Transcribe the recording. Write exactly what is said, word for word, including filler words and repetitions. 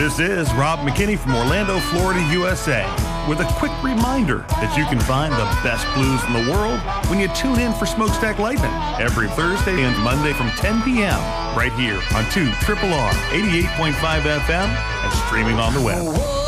This is Rob McKinney from Orlando, Florida, U S A, with a quick reminder that you can find the best blues in the world when you tune in for Smokestack Lightning every Thursday and Monday from ten p.m. right here on two R R R eighty-eight point five F M and streaming on the web.